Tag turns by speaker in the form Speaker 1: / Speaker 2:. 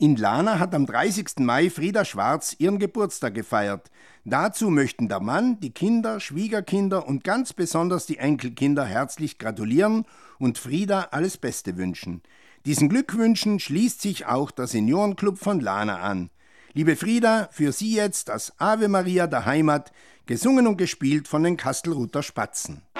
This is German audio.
Speaker 1: In Lana hat am 30. Mai Frieda Schwarz ihren Geburtstag gefeiert. Dazu möchten der Mann, die Kinder, Schwiegerkinder und ganz besonders die Enkelkinder herzlich gratulieren und Frieda alles Beste wünschen. Diesen Glückwünschen schließt sich auch der Seniorenclub von Lana an. Liebe Frieda, für Sie jetzt das Ave Maria der Heimat, gesungen und gespielt von den Kastelruther Spatzen.